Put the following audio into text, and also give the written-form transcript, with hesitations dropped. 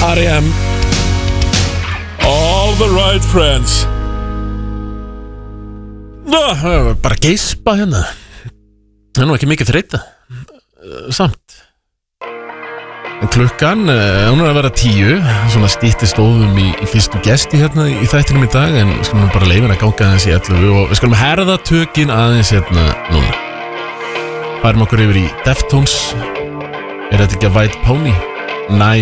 R.E.M. All the right friends. Bara geispa hérna. Það nú ekki mikið þreyta samt. En klukkan, hún að vera 10. Svona stýtti stóðum í fyrstu gesti hérna í þættinum í dag. En við skulum bara leyfa að ganga aðeins í 11. Og við skulum herða tökin aðeins hérna núna. Færum okkur yfir í Deftones. Þetta ekki að White Pony? Nye